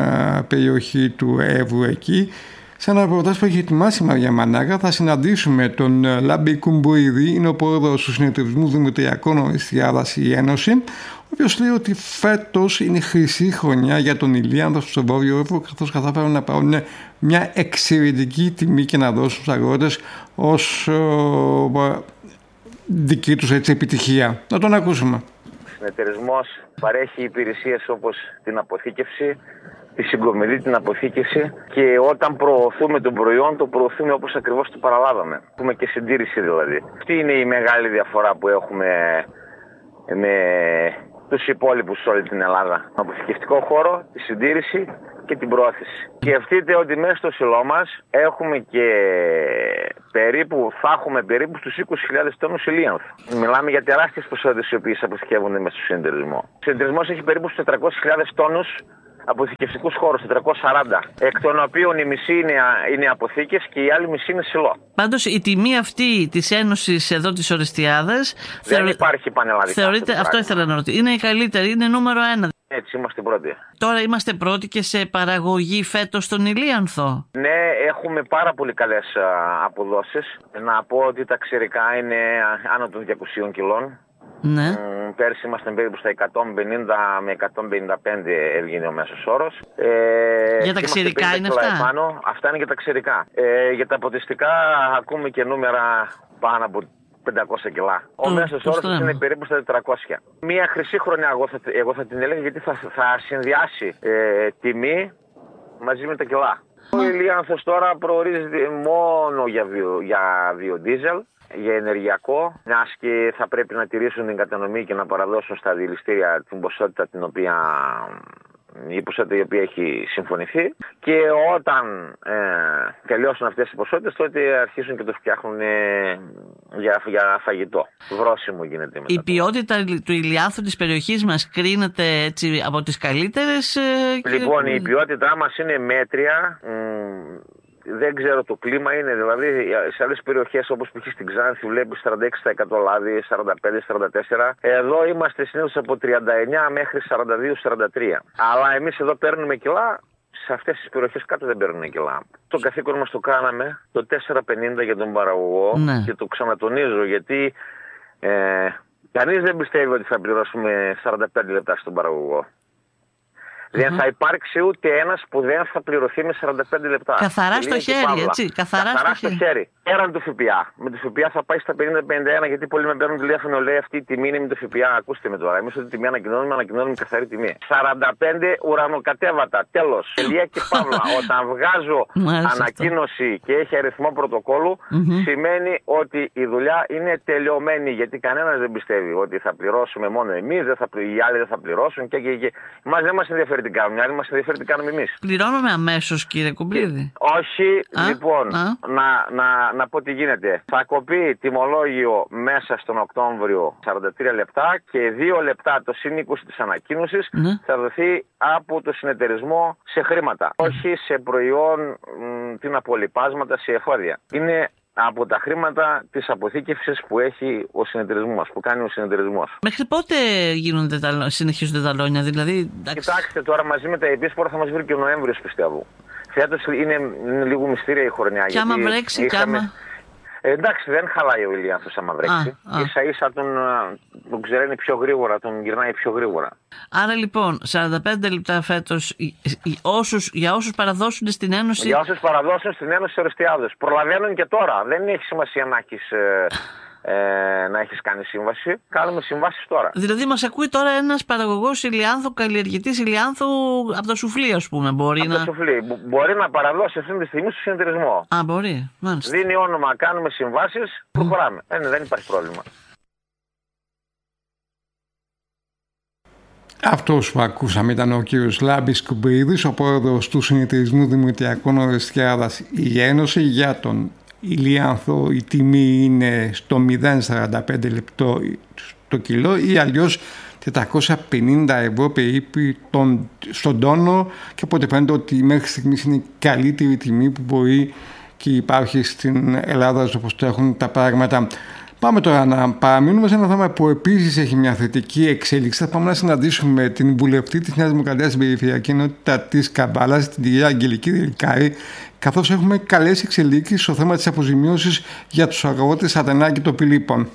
περιοχή του Εύρου εκεί. Σε ένα ρεπορτάζ που έχει ετοιμάσει η Μαρία Μανάγα, θα συναντήσουμε τον Λάμπη Κουμπουίδη, είναι ο πρόεδρος του Συνεταιρισμού Δημητριακών Ορεστιάδας η Ένωση, ο οποίος λέει ότι φέτος είναι χρυσή χρονιά για τον ηλίανθο στο Βόρειο Εύρο, καθώς κατάφεραν να πάρουν μια εξαιρετική τιμή και να δώσουν στους αγρότες ως ο, δική τους έτσι, επιτυχία. Να τον ακούσουμε. Ο συνεταιρισμός παρέχει υπηρεσίες όπως την αποθήκευση, τη συγκομιδή, την αποθήκευση, και όταν προωθούμε το προϊόν, το προωθούμε όπως ακριβώς το παραλάβαμε. Έχουμε και συντήρηση δηλαδή. Αυτή είναι η μεγάλη διαφορά που έχουμε με τους υπόλοιπους σε όλη την Ελλάδα. Τον αποθηκευτικό χώρο, τη συντήρηση και την πρόθεση. Σκεφτείτε ότι μέσα στο σιλό μας έχουμε και περίπου, θα έχουμε περίπου στους είκοσι χιλιάδες τόνους ηλίανθου. Μιλάμε για τεράστιες ποσότητες οι οποίες αποθηκεύονται μέσα στο συνεταιρισμό. Ο συνεταιρισμός έχει περίπου στους τετρακόσιες χιλιάδες τόνους αποθηκευτικούς χώρους, τετρακόσιες σαράντα, εκ των οποίων η μισή είναι, είναι αποθήκες και η άλλη μισή είναι σιλό. Πάντως η τιμή αυτή της Ένωσης εδώ της Ορεστιάδας δεν θεωρεί... υπάρχει πανελλαδικά. Θεωρείται, αυτό, αυτό ήθελα να ρωτήσω, είναι η καλύτερη, είναι νούμερο ένα. Έτσι είμαστε πρώτοι. Τώρα είμαστε πρώτοι και σε παραγωγή φέτος στον ηλίανθο. Ναι, έχουμε πάρα πολύ καλές αποδόσεις. Να πω ότι τα ξερικά είναι άνω των διακοσίων κιλών. Ναι. Mm, πέρσι ήμασταν περίπου στα εκατόν πενήντα με εκατόν πενήντα πέντε έβγαινε ο μέσος όρος. Ε, για τα ξερικά είναι αυτά. Επάνω. Αυτά είναι για τα ξερικά. Ε, για τα ποτιστικά ακούμε και νούμερα πάνω από πεντακόσια κιλά. Ο μέσος όρος είναι περίπου στα τετρακόσια. Μία χρυσή χρονιά εγώ θα, εγώ θα την έλεγα, γιατί θα, θα συνδυάσει ε, τιμή μαζί με τα κιλά. Ο ηλίανθος τώρα προορίζεται μόνο για, βιο, για βιοδίζελ, για ενεργειακό, μιας και θα πρέπει να τηρήσουν την κατανομή και να παραδώσουν στα δηληστήρια την ποσότητα την οποία, η ποσότητα η οποία έχει συμφωνηθεί, και όταν ε, τελειώσουν αυτές οι ποσότητες, τότε αρχίσουν και το φτιάχνουν ε, για, για φαγητό. Βρόσιμο γίνεται μετά. Η ποιότητα του ηλιάνθου της περιοχής μας κρίνεται έτσι από τις καλύτερες. Ε, λοιπόν, και... η ποιότητά μας είναι μέτρια. Μ, δεν ξέρω, το κλίμα είναι, δηλαδή σε άλλες περιοχές όπως π.χ. στην Ξάνθη βλέπεις σαράντα έξι τοις εκατό λάδι, σαράντα πέντε σαράντα τέσσερα. Εδώ είμαστε συνήθως από τριάντα εννιά μέχρι σαράντα δύο σαράντα τρία. Αλλά εμείς εδώ παίρνουμε κιλά, σε αυτές τις περιοχές κάτω δεν παίρνουμε κιλά. Το καθήκον μας το κάναμε το τέσσερα πενήντα για τον παραγωγό, ναι. Και το ξανατονίζω γιατί ε, κανείς δεν πιστεύει ότι θα πληρώσουμε σαράντα πέντε λεπτά στον παραγωγό. Mm-hmm. Δεν θα υπάρξει ούτε ένας που δεν θα πληρωθεί με σαράντα πέντε λεπτά. Καθαρά στο χέρι, έτσι. Καθαρά, Καθαρά στο, στο χέρι. Πέραν του ΦΠΑ. Με το ΦΠΑ θα πάει στα πενήντα πενήντα ένα, γιατί πολλοί με παίρνουν τηλέφωνο, λέει αυτή η τιμή είναι με το ΦΠΑ. Ακούστε με τώρα. Εμείς ό,τι τιμή ανακοινώνουμε, ανακοινώνουμε καθαρή τιμή. σαράντα πέντε ουρανοκατέβατα. Τέλος. Τελεία και παύλα. Όταν βγάζω ανακοίνωση αυτό. Και έχει αριθμό πρωτοκόλλου, mm-hmm. σημαίνει ότι η δουλειά είναι τελειωμένη. Γιατί κανένας δεν πιστεύει ότι θα πληρώσουμε μόνο εμείς, οι άλλοι δεν θα πληρώσουν και, και, και. Μας δεν μας ενδιαφέρει τι κάνουμε, οι άλλοι μας ενδιαφέρει τι κάνουμε εμείς. Πληρώνουμε αμέσως, κύριε Κουμπλίδη? Όχι, α, λοιπόν, α. Να, να, να πω τι γίνεται. Θα κοπεί τιμολόγιο μέσα στον Οκτώβριο σαράντα τρία λεπτά και δύο λεπτά το συν είκοσι της ανακοίνωσης ναι. θα δοθεί από το συνεταιρισμό σε χρήματα. Mm. Όχι σε προϊόν, μ, τι να πω, λιπάσματα, σε εφόδια. Είναι από τα χρήματα της αποθήκευσης που έχει ο συνεταιρισμός μας, που κάνει ο συνεταιρισμός. Μέχρι πότε γίνονται τα, συνεχίζονται τα λόνια, δηλαδή? Κοιτάξτε τώρα, μαζί με τα επίσπορα θα μας βρει και ο Νοέμβριος, πιστεύω. Φέτος είναι, είναι λίγο μυστήρια η χρονιά. Και άμα βρέξει, είχαμε... κάμα... Ε, εντάξει, δεν χαλάει ο ηλίανθος άμα βρέξει. Α, α. Ίσα ίσα τον, τον ξεραίνει πιο γρήγορα, τον γυρνάει πιο γρήγορα. Άρα λοιπόν, σαράντα πέντε λεπτά φέτος όσους, για όσους παραδώσουν στην Ένωση. Για όσους παραδώσουν στην Ένωση Ορεστιάδες. Προλαβαίνουν και τώρα. Δεν έχει σημασία να έχεις, ε, ε, να έχεις κάνει σύμβαση. Κάνουμε συμβάσεις τώρα. Δηλαδή μας ακούει τώρα ένας παραγωγός ηλιάνθου, καλλιεργητής ηλιάνθου από το σουφλί, ας πούμε. Μπορεί από να... το σουφλί. Μπορεί να παραδώσει αυτή τη στιγμή στο συνεταιρισμό. Α, μπορεί. Μάλιστα. Δίνει όνομα, κάνουμε συμβάσεις, προχωράμε. Mm. Ε, δεν υπάρχει πρόβλημα. Αυτός που ακούσαμε ήταν ο κύριος Λάμπης Κουμπρίδης, ο πρόεδρος του Συνεταιρισμού Δημητριακών Ορεστιάδας η Ένωση. Για τον ηλίανθο η τιμή είναι στο μηδέν κόμμα σαράντα πέντε λεπτό το κιλό ή αλλιώς τετρακόσια πενήντα ευρώ περίπου τον, στον τόνο, και οπότε φαίνεται ότι μέχρι στιγμής είναι η καλύτερη τιμή που μπορεί και υπάρχει στην Ελλάδα όπως το έχουν τα πράγματα. Πάμε τώρα να παραμείνουμε σε ένα θέμα που επίσης έχει μια θετική εξέλιξη. Θα πάμε να συναντήσουμε την βουλευτή της Νέας Δημοκρατίας στην Περιφερειακή Ενότητα της Καβάλας, την κυρία Αγγελική Δηλικάρη, καθώς έχουμε καλές εξελίξεις στο θέμα της αποζημίωσης για τους αγρότες Ατενάκη των Φιλίππων.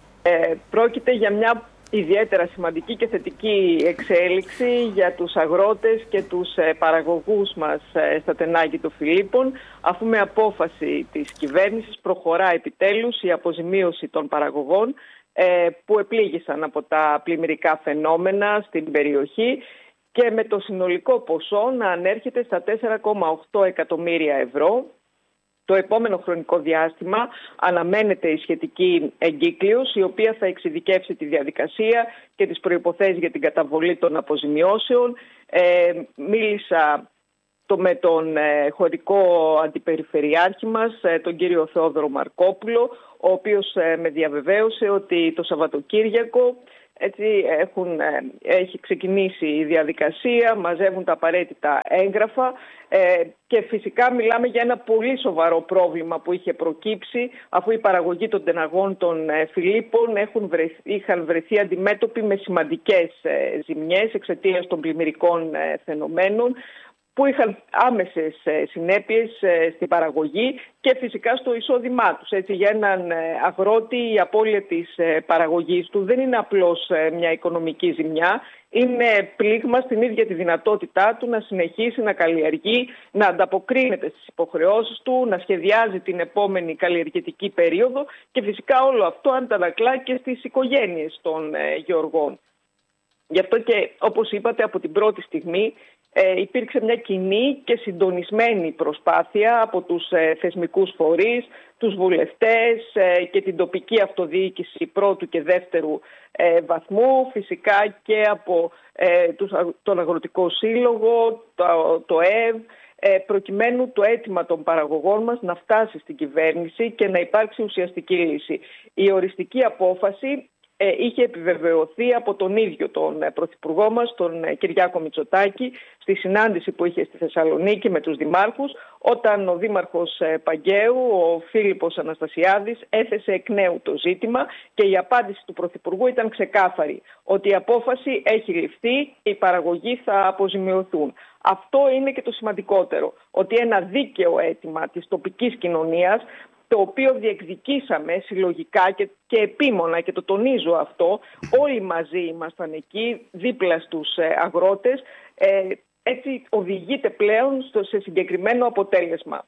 Ε, πρόκειται για μια ιδιαίτερα σημαντική και θετική εξέλιξη για τους αγρότες και τους ε, παραγωγούς μας ε, στα Ατενάκη των Φιλίππων, αφού με απόφαση της κυβέρνησης προχωρά επιτέλους η αποζημίωση των παραγωγών ε, που επλήγησαν από τα πλημμυρικά φαινόμενα στην περιοχή, και με το συνολικό ποσό να ανέρχεται στα τέσσερα κόμμα οκτώ εκατομμύρια ευρώ. Το επόμενο χρονικό διάστημα αναμένεται η σχετική εγκύκλειος, η οποία θα εξειδικεύσει τη διαδικασία και τις προϋποθέσεις για την καταβολή των αποζημιώσεων. Ε, μίλησα το με τον ε, χωρικό αντιπεριφερειάρχη μας, ε, τον κύριο Θεόδωρο Μαρκόπουλο, ο οποίος ε, με διαβεβαίωσε ότι το Σαββατοκύριακο έτσι έχουν, έχει ξεκινήσει η διαδικασία, μαζεύουν τα απαραίτητα έγγραφα ε, και φυσικά μιλάμε για ένα πολύ σοβαρό πρόβλημα που είχε προκύψει, αφού η παραγωγή των τεναγών των ε, Φιλίππων έχουν βρεθεί, είχαν βρεθεί αντιμέτωποι με σημαντικές ε, ζημιές εξαιτίας των πλημμυρικών ε, φαινομένων, που είχαν άμεσες συνέπειες στην παραγωγή και φυσικά στο εισόδημά τους. Έτσι, για έναν αγρότη η απώλεια της παραγωγής του δεν είναι απλώς μια οικονομική ζημιά, είναι πλήγμα στην ίδια τη δυνατότητά του να συνεχίσει να καλλιεργεί, να ανταποκρίνεται στις υποχρεώσεις του, να σχεδιάζει την επόμενη καλλιεργητική περίοδο, και φυσικά όλο αυτό αντανακλά και στις οικογένειες των γεωργών. Γι' αυτό και, όπως είπατε, από την πρώτη στιγμή Ε, υπήρξε μια κοινή και συντονισμένη προσπάθεια από τους ε, θεσμικούς φορείς, τους βουλευτές ε, και την τοπική αυτοδιοίκηση πρώτου και δεύτερου ε, βαθμού, φυσικά και από ε, τους, τον Αγροτικό Σύλλογο, το, το ΕΒ, ε, προκειμένου το αίτημα των παραγωγών μας να φτάσει στην κυβέρνηση και να υπάρξει ουσιαστική λύση. Η οριστική απόφαση είχε επιβεβαιωθεί από τον ίδιο τον Πρωθυπουργό μας, τον Κυριάκο Μητσοτάκη, στη συνάντηση που είχε στη Θεσσαλονίκη με τους δημάρχους, όταν ο Δήμαρχος Παγκαίου, ο Φίλιππος Αναστασιάδης, έθεσε εκ νέου το ζήτημα, και η απάντηση του Πρωθυπουργού ήταν ξεκάθαρη, ότι η απόφαση έχει ληφθεί και οι παραγωγοί θα αποζημιωθούν. Αυτό είναι και το σημαντικότερο, ότι ένα δίκαιο αίτημα της τοπικής κοινωνίας, το οποίο διεκδικήσαμε συλλογικά και, και επίμονα, και το τονίζω αυτό, όλοι μαζί ήμασταν εκεί δίπλα στους αγρότες, ε, έτσι οδηγείται πλέον στο, σε συγκεκριμένο αποτέλεσμα.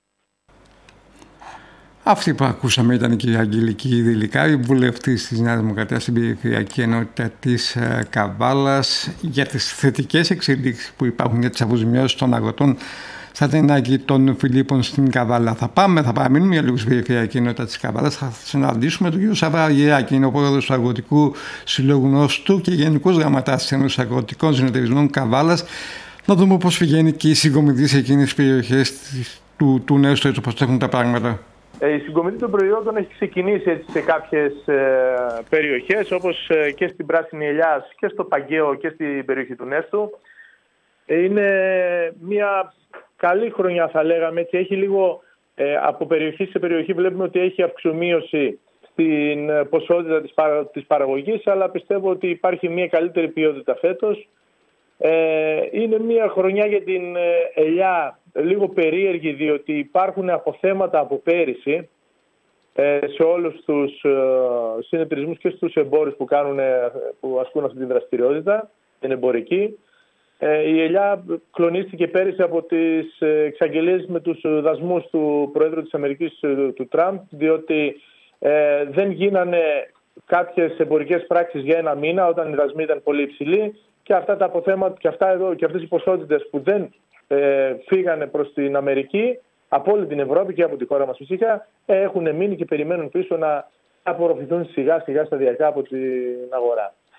Αυτή που ακούσαμε ήταν η κυρία Αγγελική Δηλικάρη, βουλευτής της Νέας Δημοκρατίας στην Περιφερειακή Ενότητα της Καβάλας, για τις θετικές εξελίξεις που υπάρχουν για τις αποζημιώσεις των αγροτών στα Ατενάκη των Φιλίππων στην Καβάλα. Θα πάμε, θα παραμείνουμε για λίγο στην Περιφερειακή Ενότητα της Καβάλας. Θα συναντήσουμε τον κύριο Σάββα Αργυράκη, είναι ο πρόεδρος του Αγροτικού Συλλόγου Νόστου και γενικός γραμματέας της Ένωσης Αγροτικών Συνεταιρισμών Καβάλας. Να δούμε πώς πηγαίνει και η συγκομιδή σε εκείνες τις περιοχές του, του νέου στρατού, πώς έχουν τα πράγματα. Η συγκομιδή των προϊόντων έχει ξεκινήσει έτσι σε κάποιες ε, περιοχές, όπως ε, και στην Πράσινη Ελιάς και στο Παγκαίο και στην περιοχή του Νέστου. Είναι μια καλή χρονιά, θα λέγαμε. Έτσι, έχει λίγο ε, από περιοχή σε περιοχή βλέπουμε ότι έχει αυξομοίωση στην ποσότητα της, παρα, της παραγωγής, αλλά πιστεύω ότι υπάρχει μια καλύτερη ποιότητα φέτος. Ε, είναι μια χρονιά για την ελιά λίγο περίεργη, διότι υπάρχουν αποθέματα από πέρυσι ε, σε όλους τους ε, συνεταιρισμούς και στους εμπόρους που, κάνουν, που ασκούν αυτή τη δραστηριότητα, την εμπορική. Ε, η ελιά κλονίστηκε πέρυσι από τις εξαγγελίες με τους δασμούς του Προέδρου της Αμερικής, του Τραμπ, διότι ε, δεν γίνανε κάποιες εμπορικές πράξεις για ένα μήνα όταν οι δασμοί ήταν πολύ υψηλοί, και αυτά τα αποθέματα και, αυτά εδώ, και αυτές οι ποσότητες που δεν ε, φύγανε προς την Αμερική, από όλη την Ευρώπη και από τη χώρα μας φυσικά, ε, έχουν μείνει και περιμένουν πίσω να απορροφηθούν σιγά σιγά σταδιακά από την αγορά.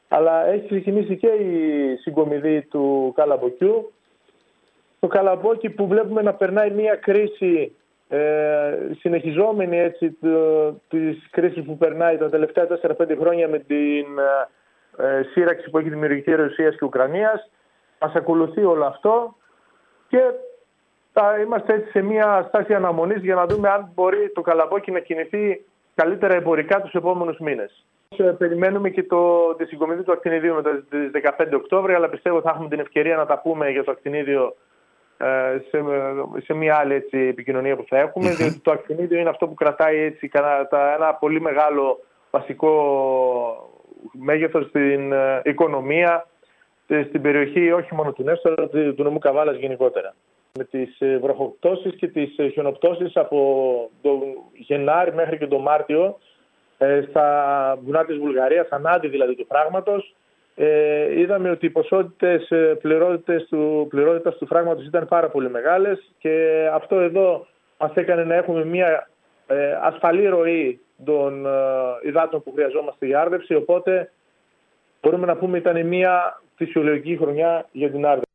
αλλά έχει ξεκινήσει και η συγκομιδή του Καλαμποκιού. Το Καλαμπόκι που βλέπουμε να περνάει μια κρίση ε, συνεχιζόμενη έτσι, το, της κρίσης που περνάει τα τελευταία τέσσερα πέντε χρόνια με την ε, σύραξη που έχει δημιουργηθεί Ρωσίας και Ουκρανίας. Μας ακολουθεί όλο αυτό και θα είμαστε έτσι σε μια στάση αναμονής για να δούμε αν μπορεί το Καλαμπόκι να κινηθεί καλύτερα εμπορικά τους επόμενους μήνες. Περιμένουμε και το, τη συγκομιδή του ακτινιδίου μετά τις δεκαπέντε Οκτώβρη, αλλά πιστεύω θα έχουμε την ευκαιρία να τα πούμε για το ακτινίδιο ε, σε, σε μια άλλη έτσι, επικοινωνία που θα έχουμε, mm-hmm. διότι το ακτινίδιο είναι αυτό που κρατάει έτσι, κατά ένα πολύ μεγάλο βασικό μέγεθος στην ε, οικονομία, στην περιοχή όχι μόνο του Νέστου, αλλά του νομού Καβάλας γενικότερα. Με τις βροχοπτώσεις και τις χιονοπτώσεις από τον Γενάρη μέχρι και τον Μάρτιο στα βουνά της Βουλγαρίας, ανάντι δηλαδή του φράγματος, ε, είδαμε ότι οι ποσότητες πληρότητες του, πληρότητας του φράγματος ήταν πάρα πολύ μεγάλες και αυτό εδώ μας έκανε να έχουμε μια ε, ασφαλή ροή των ε, υδάτων που χρειαζόμαστε για άρδευση, οπότε μπορούμε να πούμε ήταν μια φυσιολογική χρονιά για την άρδευση.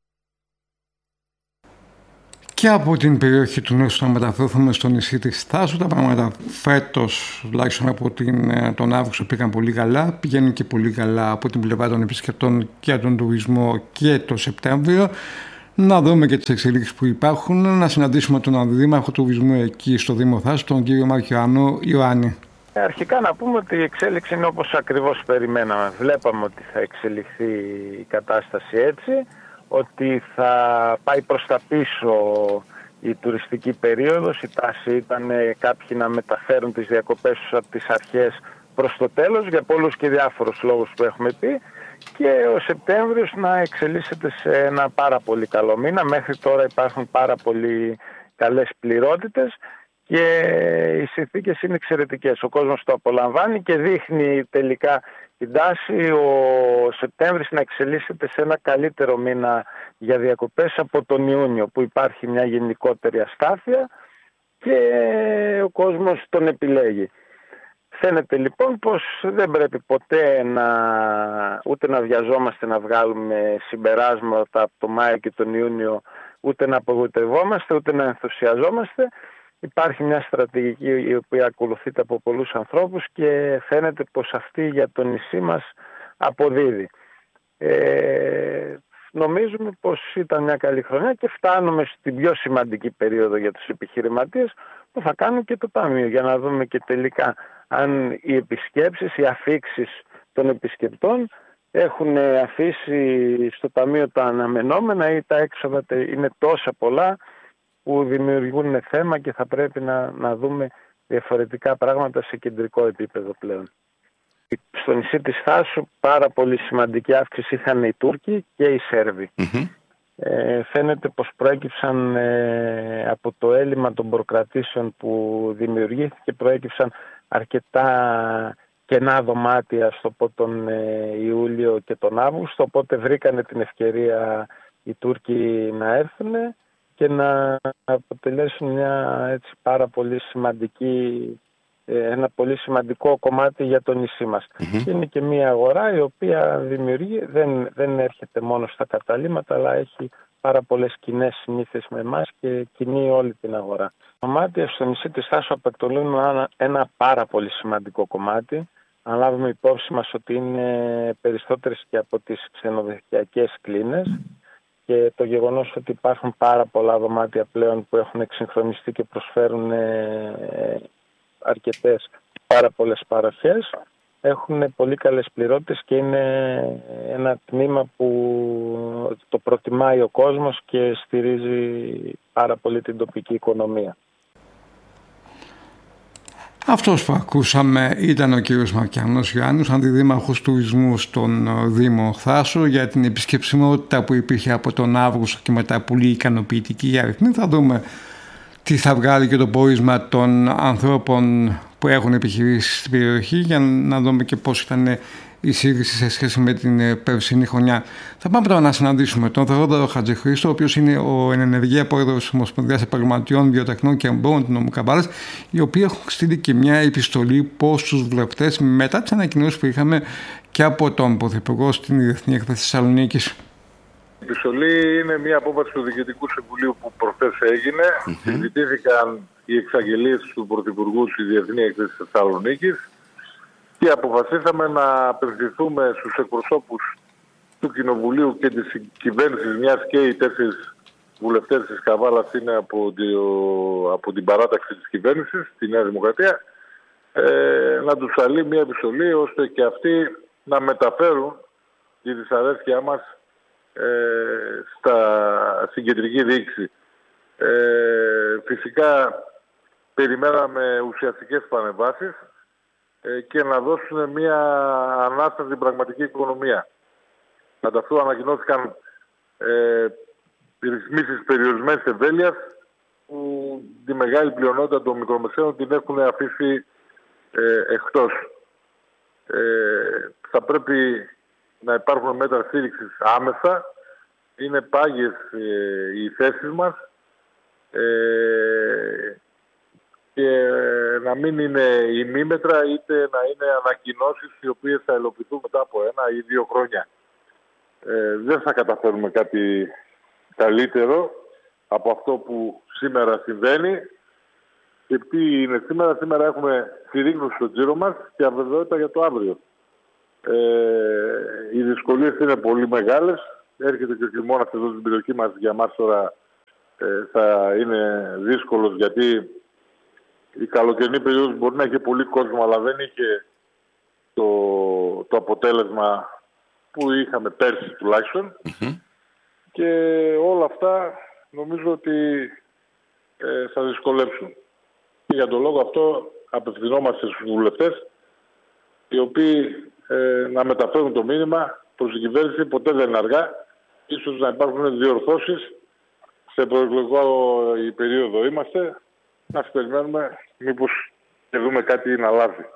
Και από την περιοχή του Νέστου να μεταφερθούμε στο νησί της Θάσου. Τα πράγματα φέτος, τουλάχιστον από την, τον Αύγουστο, πήγαν πολύ καλά. Πηγαίνουν και πολύ καλά από την πλευρά των επισκεπτών και τον τουρισμό και το Σεπτέμβριο. Να δούμε και τις εξελίξεις που υπάρχουν. Να συναντήσουμε τον Αντιδήμαρχο Τουρισμού εκεί στο Δήμο Θάσου, τον κύριο Μαρκιωάννου Ιωάννη. Αρχικά να πούμε ότι η εξέλιξη είναι όπως ακριβώς περιμέναμε. Βλέπαμε ότι θα εξελιχθεί η κατάσταση έτσι, ότι θα πάει προς τα πίσω η τουριστική περίοδος. Η τάση ήταν κάποιοι να μεταφέρουν τις διακοπές τους από τις αρχές προς το τέλος για πολλούς και διάφορους λόγους που έχουμε πει, και ο Σεπτέμβριος να εξελίσσεται σε ένα πάρα πολύ καλό μήνα. Μέχρι τώρα υπάρχουν πάρα πολύ καλές πληρότητες και οι συνθήκες είναι εξαιρετικές. Ο κόσμος το απολαμβάνει και δείχνει τελικά την τάση ο Σεπτέμβρης να εξελίσσεται σε ένα καλύτερο μήνα για διακοπές από τον Ιούνιο, που υπάρχει μια γενικότερη αστάθεια και ο κόσμος τον επιλέγει. Φαίνεται λοιπόν πως δεν πρέπει ποτέ να, ούτε να βιαζόμαστε να βγάλουμε συμπεράσματα από το Μάιο και τον Ιούνιο, ούτε να απογοητευόμαστε, ούτε να ενθουσιαζόμαστε. Υπάρχει μια στρατηγική η οποία ακολουθείται από πολλούς ανθρώπους και φαίνεται πως αυτή για το νησί μας αποδίδει. Ε, νομίζουμε πως ήταν μια καλή χρονιά και φτάνουμε στην πιο σημαντική περίοδο για τους επιχειρηματίες που θα κάνουν και το Ταμείο, για να δούμε και τελικά αν οι επισκέψεις, οι αφίξεις των επισκεπτών έχουν αφήσει στο Ταμείο τα αναμενόμενα ή τα έξοδα είναι τόσα πολλά που δημιουργούν θέμα και θα πρέπει να, να δούμε διαφορετικά πράγματα σε κεντρικό επίπεδο πλέον. Στο νησί της Θάσου πάρα πολύ σημαντική αύξηση είχαν οι Τούρκοι και οι Σέρβοι. Mm-hmm. Ε, φαίνεται πως προέκυψαν ε, από το έλλειμμα των προκρατήσεων που δημιουργήθηκε, προέκυψαν αρκετά κενά δωμάτια στο πω τον ε, Ιούλιο και τον Αύγουστο, οπότε βρήκανε την ευκαιρία οι Τούρκοι να έρθουν και να αποτελέσουν μια έτσι πάρα πολύ σημαντική, ένα πολύ σημαντικό κομμάτι για το νησί μας. Mm-hmm. Είναι και μια αγορά η οποία δημιουργεί, δεν, δεν έρχεται μόνο στα καταλύματα, αλλά έχει πάρα πολλές κοινές συνήθειες με εμάς και κινεί όλη την αγορά. Τα δωμάτια στο νησί της Θάσου αποτελούν ένα, ένα πάρα πολύ σημαντικό κομμάτι. Αν λάβουμε υπόψη μας ότι είναι περισσότερες και από τις ξενοδοχειακές κλίνες, και το γεγονός ότι υπάρχουν πάρα πολλά δωμάτια πλέον που έχουν εξυγχρονιστεί και προσφέρουν ε, αρκετές πάρα πολλές παροχές, έχουν πολύ καλές πληρότητες και είναι ένα τμήμα που το προτιμάει ο κόσμος και στηρίζει πάρα πολύ την τοπική οικονομία. Αυτός που ακούσαμε ήταν ο κύριος Μαρκιωάννος Ιωάννης, αντιδήμαρχος τουρισμού στον Δήμο Θάσου, για την επισκεψιμότητα που υπήρχε από τον Αύγουστο και μετά πολύ ικανοποιητική αριθμή. Θα δούμε τι θα βγάλει και το πόρισμα των ανθρώπων που έχουν επιχειρήσει στην περιοχή, για να δούμε και πώς ήταν εισήγηση σε σχέση με την περσινή χρονιά. Θα πάμε τώρα να συναντήσουμε τον Θεόδωρο Χατζηχρήστο, ο οποίος είναι ο ενεργεία πρόεδρος της Ομοσπονδίας Επαγγελματιών Βιοτεχνών και Εμπόρων του νομού Καμπάλας, οι οποίοι έχουν στείλει και μια επιστολή προς τους βουλευτές μετά τις ανακοινώσεις που είχαμε και από τον Πρωθυπουργό στην Διεθνή Έκθεση Θεσσαλονίκης. Η επιστολή είναι μια απόφαση του Διοικητικού Συμβουλίου που προχθές έγινε. Mm-hmm. Συζητήθηκαν οι εξαγγελίες του Πρωθυπουργού στη Διεθνή Έκθεση Θεσσαλονίκης και αποφασίσαμε να απευθυνθούμε στους εκπροσώπους του Κοινοβουλίου και της κυβέρνησης, μιας και οι τέσσερις βουλευτές της Καβάλας είναι από, το, από την παράταξη της κυβέρνησης, τη Νέα Δημοκρατία, ε, να τους σταλεί μια επιστολή ώστε και αυτοί να μεταφέρουν τη δυσαρέσκειά μας ε, στα, στην κεντρική διοίκηση. Ε, φυσικά περιμέναμε ουσιαστικές παρεμβάσεις ε, και να δώσουν μια ανάσταση στην πραγματική οικονομία. Κατά αυτό ανακοινώθηκαν ε, ρυθμίσεις περιορισμένης εμβέλειας που τη μεγάλη πλειονότητα των μικρομεσαίων την έχουν αφήσει ε, εκτός. Ε, θα πρέπει να υπάρχουν μέτρα στήριξης άμεσα. Είναι πάγιες ε, οι θέσεις μας ε, και να μην είναι ημίμετρα είτε να είναι ανακοινώσεις οι οποίες θα υλοποιηθούν μετά από ένα ή δύο χρόνια. Ε, δεν θα καταφέρουμε κάτι καλύτερο από αυτό που σήμερα συμβαίνει. Και τι είναι σήμερα, σήμερα έχουμε συρρήγνωση στο τζίρο μας και αβεβαιότητα για το αύριο. Ε, οι δυσκολίες είναι πολύ μεγάλες. Έρχεται και ο χειμώνας εδώ στην περιοχή μας, για μας τώρα ε, θα είναι δύσκολος γιατί η καλοκαιρινή περίοδος μπορεί να έχει πολύ κόσμο, αλλά δεν είχε το, το αποτέλεσμα που είχαμε πέρσι τουλάχιστον. Mm-hmm. Και όλα αυτά νομίζω ότι ε, θα δυσκολέψουν. Και για τον λόγο αυτό απευθυνόμαστε στους βουλευτές οι οποίοι ε, να μεταφέρουν το μήνυμα προς την κυβέρνηση. Ποτέ δεν είναι αργά. Ίσως να υπάρχουν διορθώσεις. Σε προεκλογικό η περίοδο είμαστε. Να περιμένουμε μήπως και δούμε κάτι να αλλάζει.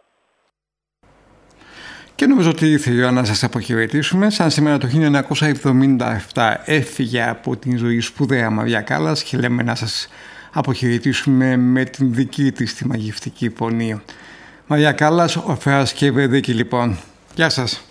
Και νομίζω ότι ήρθε η ώρα να σας αποχαιρετήσουμε. Σαν σήμερα το χίλια εννιακόσια εβδομήντα επτά έφυγε από την ζωή σπουδαία Μαρία Κάλλας και λέμε να σας αποχαιρετήσουμε με την δική της τη μαγευτική φωνή. Μαρία Κάλλας, Ορφέας και Ευεδίκη λοιπόν. Γεια σας.